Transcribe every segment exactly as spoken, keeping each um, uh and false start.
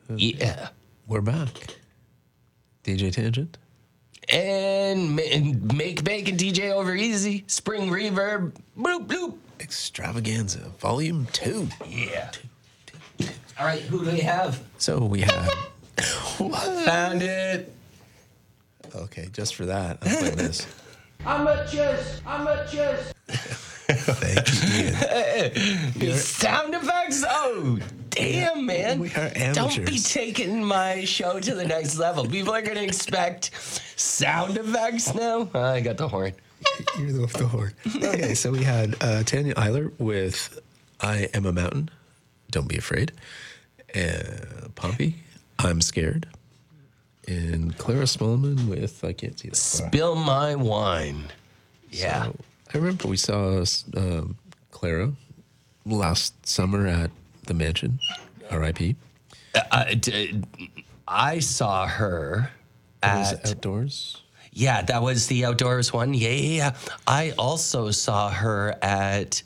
Yeah. We're back. D J Tangent. And ma- Make Bacon D J Over Easy. Spring Reverb. Bloop, bloop. Extravaganza, Volume two. Yeah. All right, who do we have? So we have... Found it. Okay, just for that, I'm playing this. Amateurs, amateurs. Thank you, Ian. Sound effects? Oh, damn, man. We are Don't be amateurs. taking my show to the next level. People are going to expect sound effects now. Oh, I got the horn. You're the, the horn. Okay, so we had uh, Tanya Eiler with I Am a Mountain, Don't Be Afraid. Uh, Pompey, I'm Scared. And Clara Smallman with, I can't see that. Spill my wine. Yeah. So, I remember we saw um, Clara last summer at the Mansion, R I P. Uh, d- I saw her It was at... outdoors. Yeah, that was the outdoors one. Yeah, yeah, yeah. I also saw her at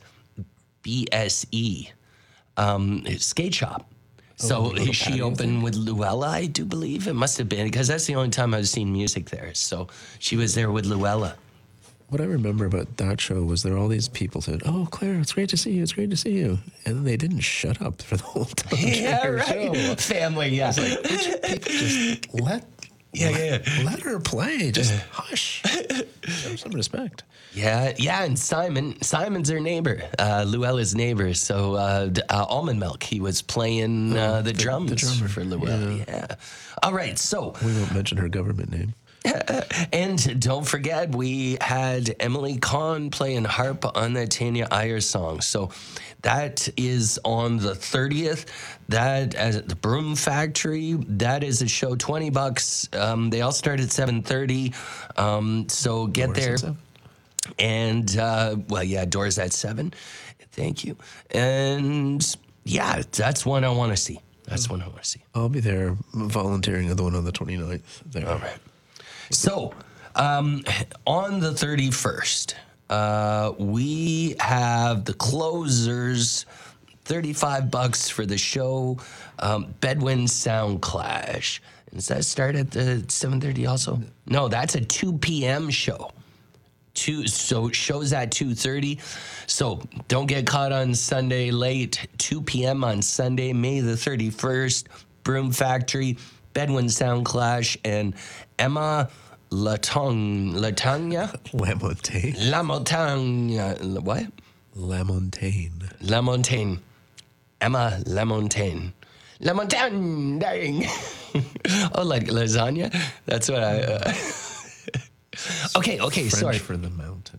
B S E um, skate shop. So the little she patio opened with Luella, I do believe. It must have been, because that's the only time I've seen music there. So she was there with Luella. What I remember about that show was there were all these people said, "Oh, Claire, it's great to see you. It's great to see you," and then they didn't shut up for the whole time. Yeah, during her right. show. Family, yeah. Like, would you people just let, Yeah, let, yeah. let her play. Just hush. Show some respect. Yeah, yeah, and Simon, Simon's her neighbor, uh, Luella's neighbor. So uh, d- uh, Almond Milk, he was playing uh, the, drums the drummer, for Luella. yeah. Yeah. All right, so We won't mention her government name. and don't forget, we had Emily Kahn playing harp on that Tanya Iyer song. So that is on the thirtieth. That at the Broom Factory. That is a show, twenty bucks. Um, they all start at seven thirty. Um, so get Doors there. at seven. And, uh, well, yeah, doors at seven. Thank you. And, yeah, that's one I want to see. That's one I want to see. I'll be there volunteering at the one on the twenty-ninth. There. All right. So, um, on the thirty-first, uh, we have the closers, thirty-five bucks for the show, um, Bedouin Sound Clash. Does that start at the seven thirty also? No, that's a two p.m. show. Two, so it shows at two thirty. So don't get caught on Sunday late. two p.m. on Sunday, May the thirty-first. Broom Factory, Bedouin Sound Clash, and Emma Latong, Latanya? Lamontagne. La Montagne. What? Lamontagne. La Montagne. Emma La Montagne. La Montagne. Dang. Oh, like lasagna? That's what I... Uh... okay, okay, French sorry. for the mountain.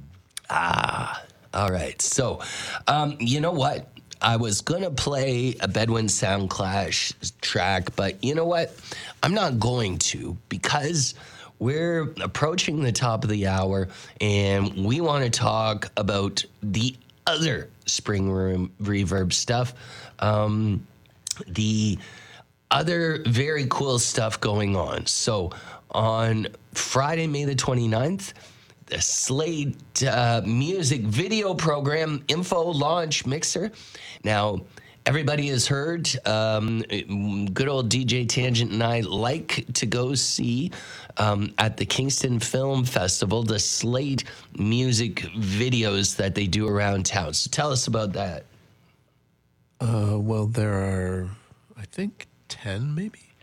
All right. So, um, you know what? I was going to play a Bedouin Sound Clash track, but you know what? I'm not going to, because we're approaching the top of the hour and we want to talk about the other Spring Room Reverb stuff. Um, the other very cool stuff going on. So on Friday, May the twenty-ninth, the Slate uh, music video program info launch mixer. Now, everybody has heard, um, good old D J Tangent and I like to go see um, at the Kingston Film Festival the Slate music videos that they do around town. So tell us about that. Uh, well, there are, I think, ten maybe.